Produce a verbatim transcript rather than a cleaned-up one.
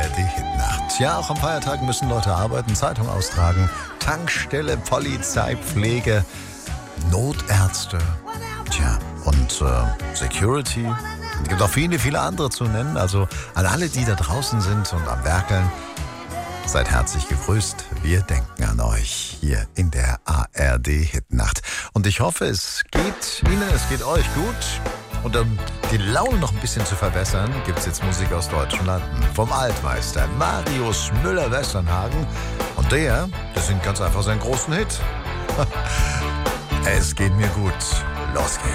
Die Hitnacht. Ja, auch am Feiertag müssen Leute arbeiten, Zeitung austragen, Tankstelle, Polizei, Pflege, Notärzte, tja, und äh, Security. Es gibt auch viele, viele andere zu nennen. Also an alle, die da draußen sind und am Werkeln, seid herzlich gegrüßt. Wir denken an euch hier in der A R D-Hitnacht. Und ich hoffe, es geht Ihnen, es geht euch gut. Und um die Laune noch ein bisschen zu verbessern, gibt es jetzt Musik aus deutschen Landen. Vom Altmeister Marius Müller-Westernhagen. Und der, der singt ganz einfach seinen großen Hit. Es geht mir gut. Los geht's.